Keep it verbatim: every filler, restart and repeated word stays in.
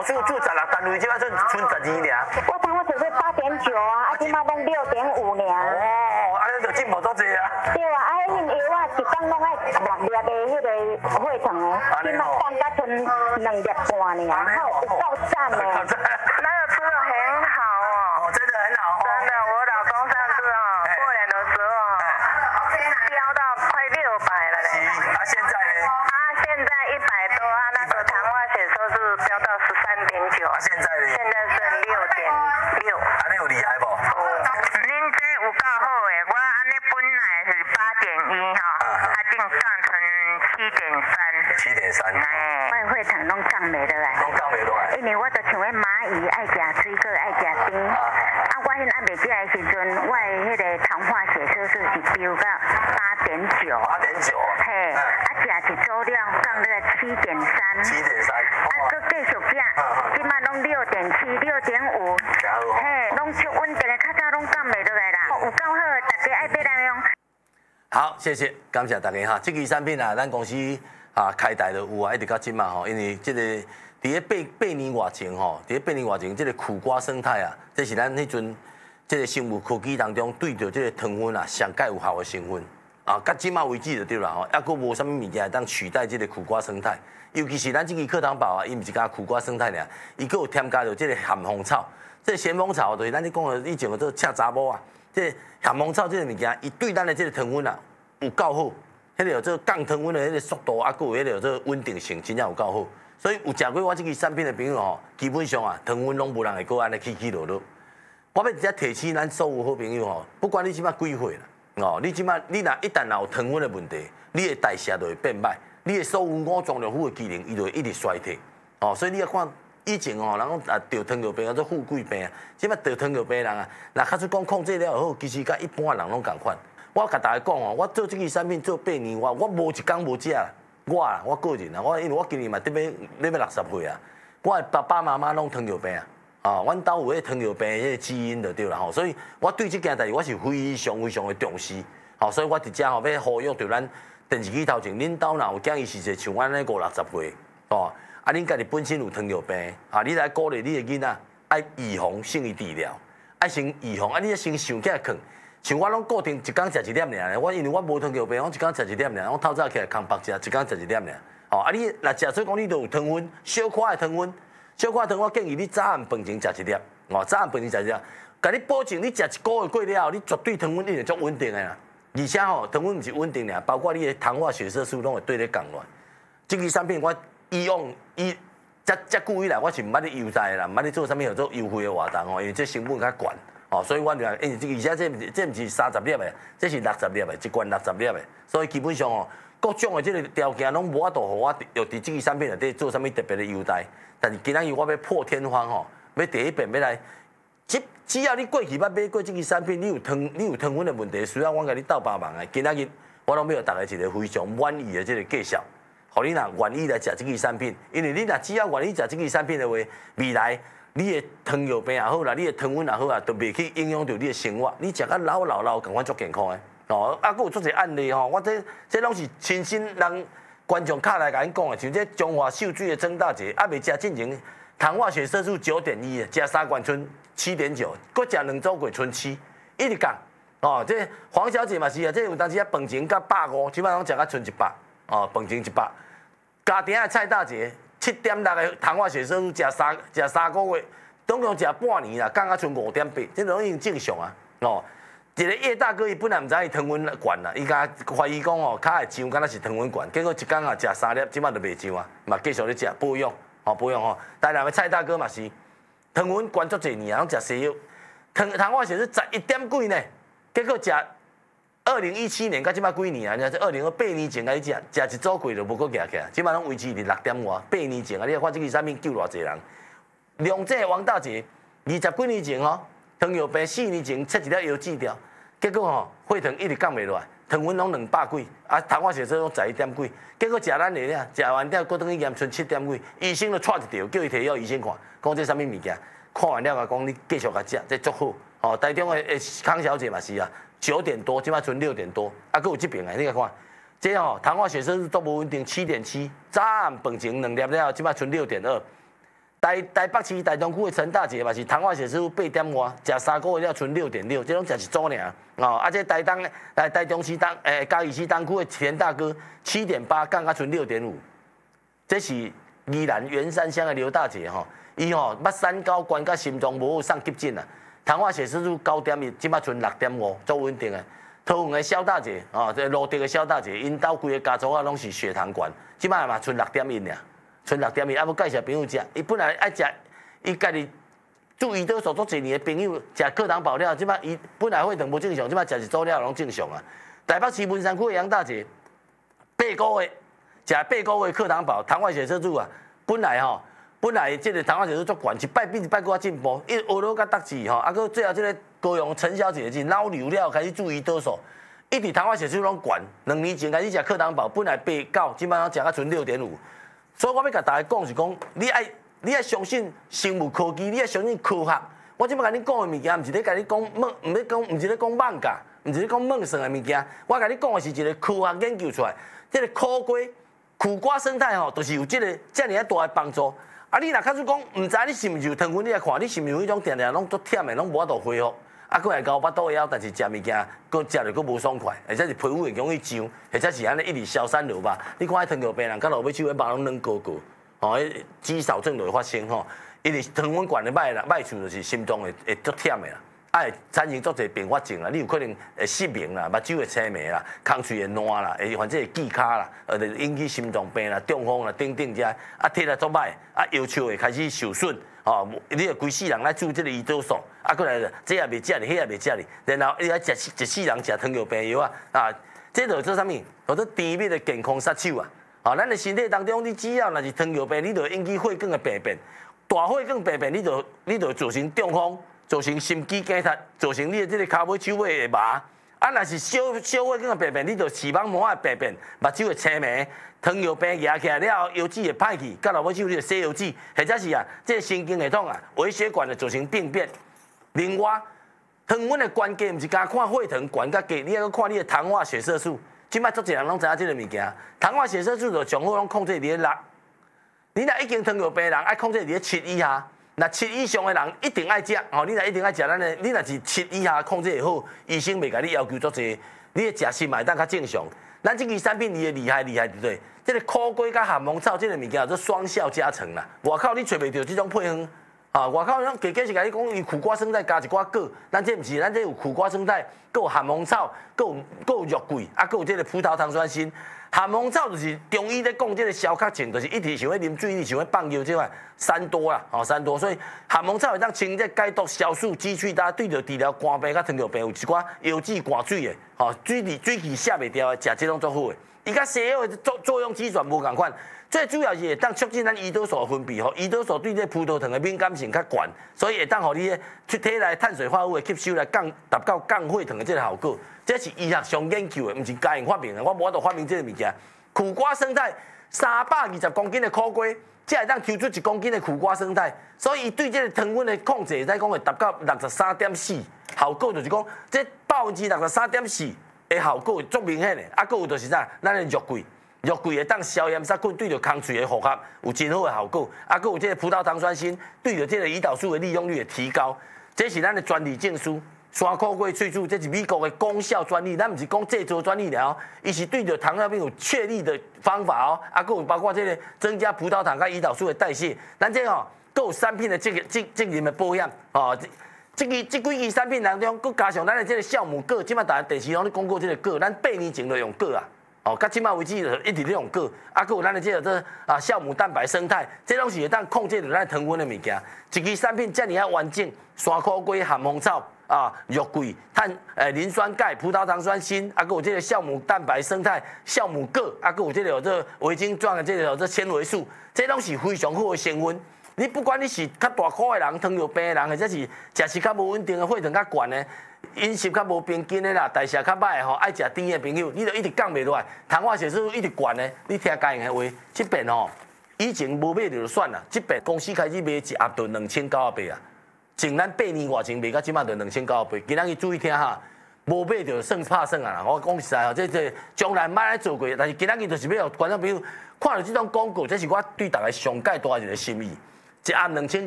做做十六单位，即摆剩剩十二尔。 我糖化血色八点九啊，啊，即马拢六点五尔。 哦，安尼就进步多济啊。 对啊，啊，迄药啊一工拢爱六粒的迄个血糖哦，即马降到剩两粒半尔，好有够赞的。 那个吃的很好哦。 哦，真的很好哦。 真的，我老公上次哦，过年的时候哦，飙到快六百了嘞。 是，啊现在呢？ 啊，现在一百多啊，那个糖化血色素飙到十三点九。 啊现在呢？ 现在是六点六。 安尼有厉害不？ 哦，恁这有够好诶，我安尼本来是八点一哈，啊，竟降成七点三。 七点三。 哎，我血糖拢降袂落来。 拢降袂落来。 因为我就像迄蚂蚁爱食水果爱食冰，啊，我现在袂食的时阵，我的迄个糖化血色素是飙到八点九。 八点九。 嘿，啊，食一组量降到七点三。 七点三。 啊，佮继续食，即摆拢六点七、六点五。嘿，拢足稳定的，较早拢降袂落来啦。有够好，大家爱买来用。 好，谢谢，感谢大家哈。这支产品啊，咱公司啊开台就有啊，一直到今嘛吼，因为这个伫咧八八年外前吼，伫咧八年外前，这个苦瓜生态啊，这是咱迄阵这个生物科技当中对着这个糖分啊上介有效的成分啊，到今嘛为止就对啦吼，抑佫无啥物物件会当取代这个苦瓜生态，尤其是咱这支课堂宝啊，伊毋是讲苦瓜生态尔，伊佫有添加着这个咸丰草，这个咸丰草就是咱咧讲的以前的做赤查某啊。这咸丰草这个物件，伊对咱的这个糖分啊有够好，迄个有这个降糖分的迄个速度，啊，佮有迄个有这个稳定性，真正有够好。所以有食过我这支产品的朋友吼，基本上啊，糖分拢无人会过安尼起起落落。我要直接提醒咱所有好朋友吼，不管你即摆几岁啦，哦，你即摆你若一旦有糖分的问题，你的代谢就会变歹，你的所有五脏六腑的机能，伊就会一直衰退。哦，所以你要看。以前哦，人讲啊得糖尿病叫做富贵病啊，即摆得糖尿病人啊，若假使讲控制了好，其实甲一般人拢共款。我甲大家讲哦，我做这支产品做八年，我我无一工无食啦。我啊，我个人啊，我因为我今年嘛得要要要六十岁啊，我的爸爸妈妈拢糖尿病啊，啊，阮兜有迄糖尿病迄个基因就对啦吼，所以我对这件代志我是非常非常的重视。吼，所以我直接吼要呼吁着咱电视机头前，恁兜若有囝伊是一像阮安尼五六十岁，哦。啊，恁家己本身有糖尿病，啊，你来鼓励你的囡仔，爱预防胜于治疗，爱先预防，啊，你先想起来困。像我拢固定一工食一粒尔，我因为我无糖尿病，我一工食一粒尔，我透早起来空腹食，一工食一粒尔。哦，啊，你若食做讲你都有糖分，小可的糖分，小可的糖，我建议你早暗饭前食一粒，哦，早暗饭前食一粒，甲你保证你食一个月过了后，你绝对糖分一定足稳定的啦。而且吼，糖分毋是稳定尔，包括你的糖化血色素拢会对你降落。这支产品我。以往伊遮遮久以来，我是毋捌咧优待啦，毋捌咧做啥物叫做优惠的活动哦，因为这成本较悬哦，所以我就讲，因为这而且这这毋是三十粒的，这是六十粒的，一罐六十粒的，所以基本上哦，各种的这个条件拢无法度，互我要伫这个产品内底做啥物特别的优待。但是今仔日我要破天荒吼，要第一遍要来，只只要你过去捌买过这个产品，你有糖你有糖分的问题，需要我甲你斗帮忙的，今仔日我拢要大家一个非常满意的这个介绍。互你若愿意来食这支产品，因为你若只要愿意食这支产品的话，未来你的糖尿病也好啦，你的糖分也好啦，都袂去影响到你的生活。你食到老老老，共款足健康的哦。啊，佫有足侪案例吼，我这这拢是亲身人观众卡来甲因讲的，像这中华秀水的曾大姐，啊未食进前糖化血色素九点一，食三罐剩七点九，佫食两周过剩七，一直降哦。这黄小姐嘛是啊，这有当时啊饭前甲百五，基本上食到剩一百。哦，饭前一百，家庭的蔡大姐七点六的糖化血色素食三食三个月，总共食半年啦，降到剩五点八，这拢已经正常啊。哦，一个叶大哥伊本来毋知伊糖分悬啦，伊甲怀疑讲哦，骹会上敢若是糖分悬，结果一工啊食三粒，即摆就袂上啊，嘛继续咧食保养，哦保养吼。台南的蔡大哥嘛是糖分悬足侪年啊，拢食西药，糖糖化血是十一点几呢，结果食。二零一七年到即摆几年啊？这二零八年前开始食，食一组过就无搁行起来，即摆拢维持伫六点外。八年前啊，你看这个产品救偌济人。梁姐王大姐，二十几年前吼，糖尿病四年前切一粒药治掉，结果吼血糖一直降袂落来，糖分拢两百几，啊糖化血色素十一点几，结果食咱的咧，食完了，搁等于验剩七点几，医生就踹一条，叫伊摕药医生看，讲这啥物物件，看完了啊，讲你继续甲食，这足好。哦，台中的诶康小姐嘛是啊。九点多，即摆剩六点多，啊，搁有这边的，你来看，这吼糖化血色素都无稳定，七点七，早暗饭前两粒了，即摆剩六点二， 台台北市、台中区的陈大姐嘛是糖化血色素八点外，食三个月了剩六点六，这种食一组尔。哦，啊，这台东台台中市东诶嘉义市东区的田大哥七点八，降到剩六点五。这是宜兰员山乡的刘大姐吼，伊吼捌三高关甲心脏无好送急诊啊，糖化血色素九点一，即摆剩六点五，足稳定的。桃园的肖大姐哦，这罗德的肖大姐，因兜规个家族啊拢是血糖悬，即摆嘛剩六点一尔。剩六点一，啊，要介绍朋友食。伊本来爱食，伊家己做胰岛素做一年的朋友，食课堂饱了，即摆伊本来血糖无正常，即摆食一组了拢正常啊。台北市文山区的杨大姐，八个月食八个月课堂饱，糖化血色素啊，本来吼，本来即个糖化血色素足悬，一摆比一摆搁较进步，一学到甲达志吼，啊，搁最后即个高雄陈小姐是脑瘤了，开始做胰岛素，一直糖化血色素拢悬，两年前开始食课堂饱，本来八九，即摆拢食到剩六点五。所以我要甲大家讲是讲，你爱你爱相信生物科技，你爱相信科学。我即摆甲你讲的物件，毋是咧甲你讲梦，毋咧讲，毋是咧讲妄假，毋是咧讲梦算的物件。我甲你讲的是一个科学研究出来，这个苦瓜苦瓜生态吼，就是有这个遮尔啊大的帮助。啊，你若假如讲毋知你是毋是有糖分，你来看，你是毋是有迄种定定拢足忝的，拢无法度恢复。啊，佫会搞巴肚枵，但是食物件，佫食着佫无爽快，或者是皮肤会容易痒，或者是安尼一直消散落吧。你看迄糖尿病人，到落尾手迄肉拢软高高，吼，迄肌少症就会发生吼。因为糖分悬的歹啦，歹处就是心脏会会足忝的啦，啊会产生足侪并发症啦。你有可能会失明啦，目睭会青霉啦，空喙会烂啦，会反正会记卡啦，呃，引起心脏病啦、中风啦等等遮，啊，体力足歹，啊，腰椎会开始受损。哦，你要规世人来注这个胰岛素，啊，过来这也袂食哩，迄也袂食哩，然后你来食一世人食糖尿病药啊，啊，这就做啥物？叫做甜蜜的健康杀手啊！啊，咱的身体当中，你只要若是糖尿病，你就引起血管的病变，大血管病变，你就你就造成中风，造成心肌梗塞，造成你的这个骹尾手尾会麻。啊，若是小小血管的病变，你就视网膜的病变，目睭会青霉。糖尿病压起来了后，腰子会歹去，到落尾手你就洗腰子，或者是啊，这个神经系统啊，微血管就造成病变。另外，糖分的关键毋是单看血糖悬甲低，你还要看你的糖化血色素。即摆足侪人拢知影即个物件，糖化血色素就上好拢控制伫咧六。你若已经糖尿病人，爱控制伫咧七以下。那七以上的人一定爱食，哦，你若一定爱食咱的，你若是七以下控制会好，医生袂甲你要求足侪，你的食食嘛会当较正常。咱这支产品伊的厉害厉害伫对，这个苦瓜甲咸丰草这个物件叫做双效加成啦。外口你找袂到这种配方，啊，外口咱加加是甲你讲伊苦瓜生态加一寡果，咱这毋是，咱这有苦瓜生态，佮有咸丰草，佮有佮有肉桂，啊，佮有这个葡萄糖酸锌。咸丰草就是中医咧讲，这个消渴症，就是一直想要啉水，一直想要放尿，这块三多啦，哦，三多，所以咸丰草会当清热解毒、消暑、支气大，对着治疗肝病甲糖尿病有一寡腰子寒水的，哦，水气水气泄袂掉的，食这种足好的。伊甲西药的作作用机转无共款，最主要是会当促进咱胰岛素的分泌，吼，胰岛素对这葡萄糖的敏感性较悬，所以会当互你出体内碳水化合物的吸收来降达到降血糖的这个效果。这是医学上研究的，毋是家人发明的。我无法度发明这个物件。苦瓜生态三百二十公斤的苦瓜，才会当抽出一公斤的苦瓜生态，所以伊对这个糖分的控制，来讲会达到六十三点四，效果就是讲这百分之六十三点四的效果足明显的。啊，佫有就是啥，咱的肉桂，肉桂会当消炎杀菌，对着空喙的复合有真好的效果。啊，佫有这个葡萄糖酸锌，对着这个胰岛素的利用率的提高，这是咱的专利证书。山苦瓜萃取，这是美国的功效专利，咱毋是讲制作专利了，伊是对着糖尿病有确立的方法哦。啊，佫有包括这个增加葡萄糖甲胰岛素的代谢，咱这吼佫有产品的这个这这任的保养哦。这个这几支产品当中，佫加上咱的这个酵母果，即摆大家电视拢咧广告这个果，咱八年前就用果啊。哦，到即摆为止就一直咧用果，啊，佫有咱的这个这啊酵母蛋白生态，这拢是会当控制着咱糖分的物件。一支产品遮尔啊完整，山苦瓜、咸丰草。啊，肉桂、碳诶磷酸钙、葡萄糖酸锌，啊，佮有这个酵母蛋白生态、酵母果，啊，佮有这个有这维晶状的这个有这纤维素，这拢是非常好的成分。你不管你是较大块的人、糖尿病的人，或者是食食较无稳定的、血糖较悬的、饮食较无平均的啦、代谢较歹的吼，爱食甜的朋友，你就一直降袂落来，糖化血色素一直悬的，你听家人的话，这边吼以前无买就算啦，这边公司开始卖一盒就两千九百八啊。前咱八年外前卖到即马就两千九百八，今仔日注意听哈，无买就算拍算啊啦！我讲实在哦，这这将来莫来做过，但是今仔日就是要观众朋友看到这种广告，这是我对大家上介大一个心意。 一暗两千